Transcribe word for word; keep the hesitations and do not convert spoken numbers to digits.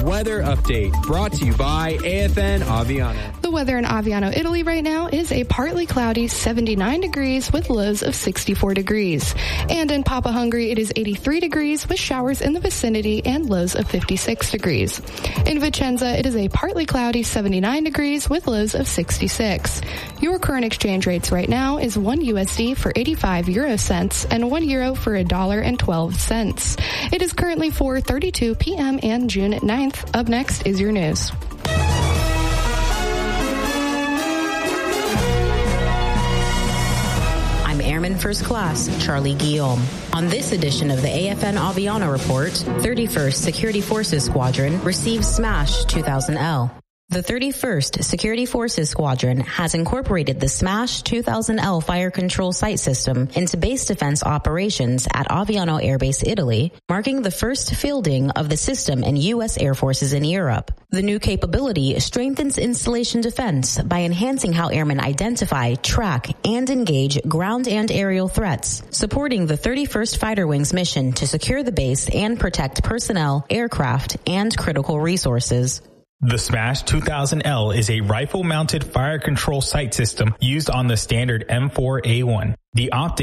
weather update brought to you by A F N Aviano. The weather in Aviano, Italy right now is a partly cloudy seventy-nine degrees with lows of sixty-four degrees. And in Papa Hungary, it is eighty-three degrees with showers in the vicinity and lows of fifty-six degrees. In Vicenza, it is a partly cloudy seventy-nine degrees with lows of sixty-six. Your current exchange rates right now is one U S D for eighty-five euro cents and one euro for a dollar and twelve cents. It is currently four thirty-two p.m. and June ninth. Up next is your news. I'm Airman First Class Charlie Guillaume. On this edition of the A F N Aviano Report, thirty-first Security Forces Squadron receives SMASH two thousand L. The thirty-first Security Forces Squadron has incorporated the SMASH two thousand L fire control sight system into base defense operations at Aviano Air Base, Italy, marking the first fielding of the system in U S Air Forces in Europe. The new capability strengthens installation defense by enhancing how airmen identify, track, and engage ground and aerial threats, supporting the thirty-first Fighter Wing's mission to secure the base and protect personnel, aircraft, and critical resources. The SMASH two thousand L is a rifle-mounted fire control sight system used on the standard M four A one. The optic